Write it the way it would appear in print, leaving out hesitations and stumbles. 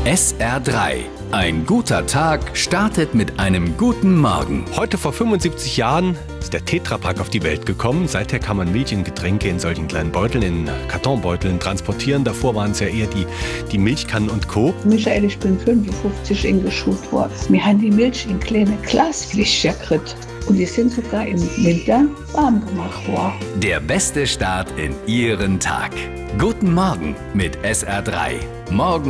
SR3. Ein guter Tag startet mit einem guten Morgen. Heute vor 75 Jahren ist der Tetra-Pak auf die Welt gekommen. Seither kann man Milch und Getränke in solchen kleinen Beuteln, in Kartonbeuteln transportieren. Davor waren es ja eher die Milchkannen und Co. Michael, ich bin 55 eingeschult worden. Wir haben die Milch in kleine Glasfläschchen gekriegt. Und die sind sogar im Winter warm gemacht worden. Der beste Start in Ihren Tag. Guten Morgen mit SR3. Morgen